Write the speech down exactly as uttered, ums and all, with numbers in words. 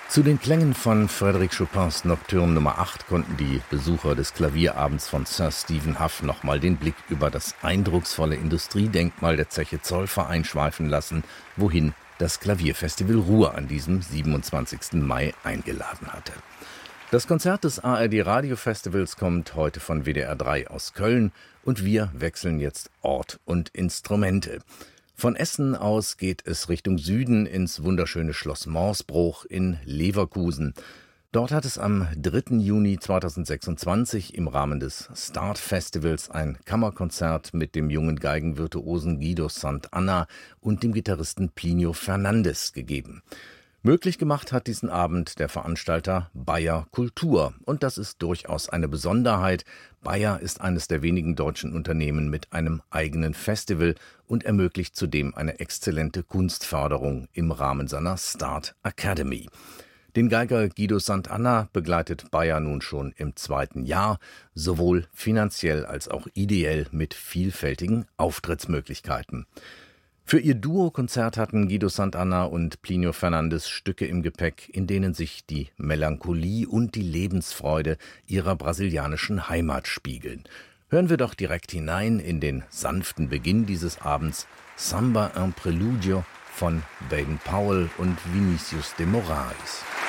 Zu den Klängen von Frédéric Chopins Nocturne Nummer acht konnten die Besucher des Klavierabends von Sir Stephen Hough nochmal den Blick über das eindrucksvolle Industriedenkmal der Zeche Zollverein schweifen lassen, wohin das Klavierfestival Ruhr an diesem siebenundzwanzigsten Mai eingeladen hatte. Das Konzert des A R D-Radiofestivals kommt heute von W D R drei aus Köln und wir wechseln jetzt Ort und Instrumente. Von Essen aus geht es Richtung Süden ins wunderschöne Schloss Morsbruch in Leverkusen. Dort hat es am dritten Juni zweitausendsechsundzwanzig im Rahmen des Start Festivals ein Kammerkonzert mit dem jungen Geigenvirtuosen Guido Sant'Anna und dem Gitarristen Plinio Fernandes gegeben. Möglich gemacht hat diesen Abend der Veranstalter Bayer Kultur. Und das ist durchaus eine Besonderheit. Bayer ist eines der wenigen deutschen Unternehmen mit einem eigenen Festival und ermöglicht zudem eine exzellente Kunstförderung im Rahmen seiner Start Academy. Den Geiger Guido Sant'Anna begleitet Bayer nun schon im zweiten Jahr, sowohl finanziell als auch ideell mit vielfältigen Auftrittsmöglichkeiten. Für ihr Duo-Konzert hatten Guido Sant'Anna und Plinio Fernandes Stücke im Gepäck, in denen sich die Melancholie und die Lebensfreude ihrer brasilianischen Heimat spiegeln. Hören wir doch direkt hinein in den sanften Beginn dieses Abends, Samba un Preludio von Baden Powell und Vinicius de Moraes.